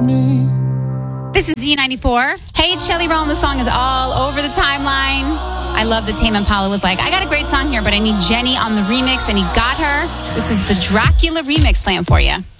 This is Z94. Hey, it's Shelly Rowland. The song is all over the timeline. I love that Tame Impala was like, I got a great song here, but I need Jenny on the remix, and he got her. This is the Dracula remix playing for you.